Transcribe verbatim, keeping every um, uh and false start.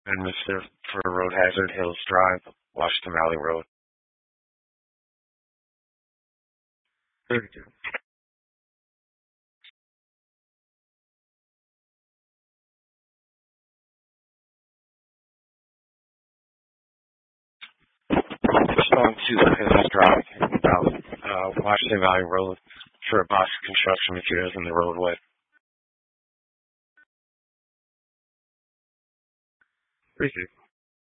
And Mister for Road Hazard Hills Drive, Washington Valley Road. thirty-two. Just on to Hills Drive, Valley, uh, Washington Valley Road for a box of construction materials in the roadway. thirty-two.